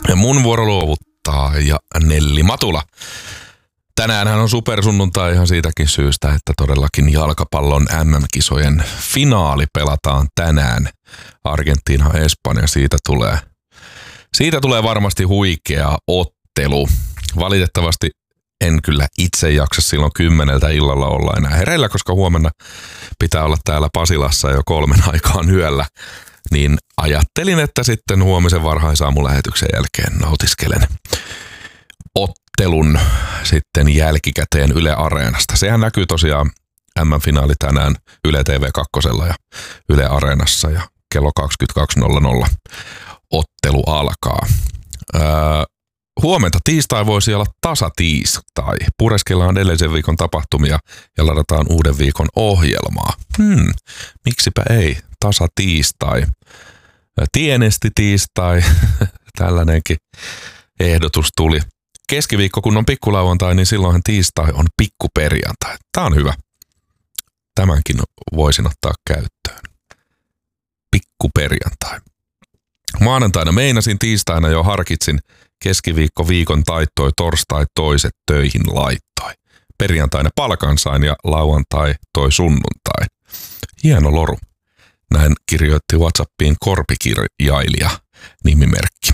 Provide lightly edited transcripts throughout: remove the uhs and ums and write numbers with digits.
mun vuoro luovuttaa ja Nelli Matula. Tänäänhän on supersunnuntai ihan siitäkin syystä, että todellakin jalkapallon MM-kisojen finaali pelataan tänään. Argentiina, Espanja, siitä tulee varmasti huikea ottelu. Valitettavasti en kyllä itse jaksa silloin 10 illalla olla enää hereillä, koska huomenna pitää olla täällä Pasilassa jo 3 aikaan yöllä. Niin ajattelin, että sitten huomisen varhaisaamulähetyksen jälkeen nautiskelen ottelun sitten jälkikäteen Yle Areenasta. Sehän näkyy tosiaan MM-finaali tänään Yle TV2 ja Yle Areenassa ja kello 22.00 ottelu alkaa. Huomenta tiistai voisi olla tasatiistai. Pureskellaan edellisen viikon tapahtumia ja ladataan uuden viikon ohjelmaa. Miksipä ei? Tasatiistai. Tienesti tiistai. Tällainenkin ehdotus tuli. Keskiviikko kun on pikkulauantai, niin silloinhan tiistai on pikkuperjantai. Tää on hyvä. Tämänkin voisin ottaa käyttöön. Pikkuperjantai. Maanantaina meinasin, tiistaina jo harkitsin. Keskiviikko viikon taittoi, torstai toiset töihin laittoi. Perjantaina palkansain ja lauantai toi sunnuntai. Hieno loru. Näin kirjoitti WhatsAppiin korpikirjailija nimimerkki.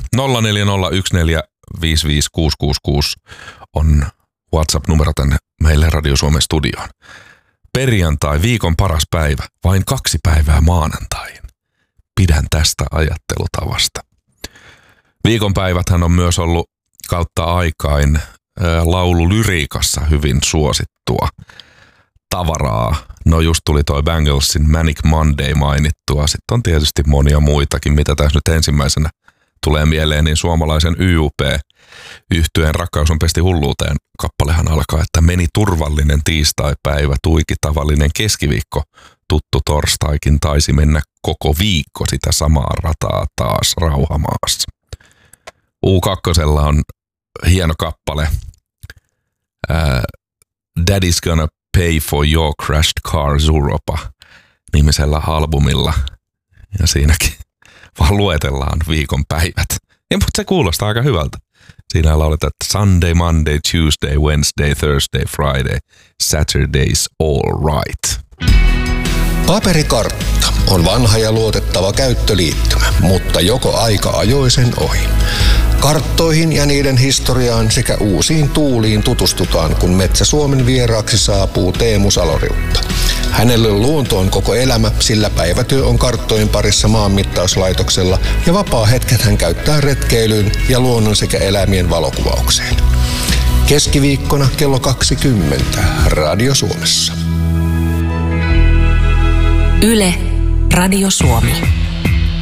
0401455666 on WhatsApp-numero tänne meille Radio Suomen studioon. Perjantai, viikon paras päivä, vain 2 päivää maanantaihin. Pidän tästä ajattelutavasta. Viikonpäiväthän on myös ollut kautta aikain laululyriikassa hyvin suosittua tavaraa. No just tuli toi Banglesin Manic Monday mainittua. Sitten on tietysti monia muitakin, mitä tässä nyt ensimmäisenä tulee mieleen, niin suomalaisen YUP-yhtyeen Rakkaus on pesti hulluuteen -kappalehan alkaa, että meni turvallinen tiistaipäivä, tuiki tavallinen keskiviikko, tuttu torstaikin taisi mennä koko viikko sitä samaa rataa taas rauhamaassa. U2:lla on hieno kappale Daddy's Gonna Pay for Your Crashed Car Zuropa -nimisellä albumilla. Ja siinäkin vaan luetellaan viikon päivät. Mutta se kuulostaa aika hyvältä. Siinä lauletaan, että Sunday, Monday, Tuesday, Wednesday, Thursday, Friday, Saturday's all right. Paperikartta on vanha ja luotettava käyttöliittymä, mutta joko aika ajoi sen ohi. Karttoihin ja niiden historiaan sekä uusiin tuuliin tutustutaan, kun Metsä Suomen vieraaksi saapuu Teemu Saloriutta. Hänelle luonto on koko elämä, sillä päivätyö on karttojen parissa maanmittauslaitoksella ja vapaa-hetket hän käyttää retkeilyyn ja luonnon sekä eläimien valokuvaukseen. Keskiviikkona kello 20 Radio Suomessa. Yle Radio Suomi.